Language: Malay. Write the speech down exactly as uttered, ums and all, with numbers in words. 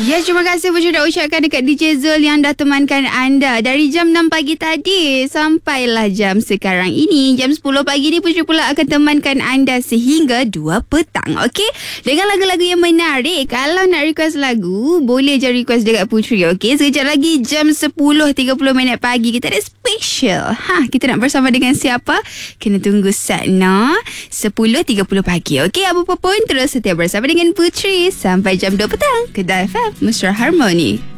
Ya, terima kasih Putri dah ucapkan dekat D J Zul yang dah temankan anda dari jam enam pagi tadi sampailah jam sekarang ini. Jam sepuluh pagi ni Putri pula akan temankan anda sehingga dua petang. Okey? Dengan lagu-lagu yang menarik. Kalau nak request lagu, boleh je request dekat Putri. Okey? Sekejap lagi jam sepuluh tiga puluh minit pagi kita ada special. Ha, kita nak bersama dengan siapa? Kena tunggu Satna sepuluh tiga puluh pagi. Okey, apa pun terus setia bersama dengan Putri sampai jam dua petang. Kedah F M Mesra Harmoni.